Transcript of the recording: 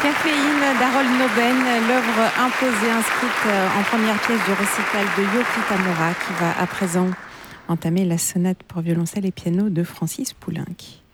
Caféine d'Harold Noben, l'œuvre imposée, inscrite en première pièce du récital de Yoki Tamura, qui va à présent entamer la sonate pour violoncelle et piano de Francis Poulenc.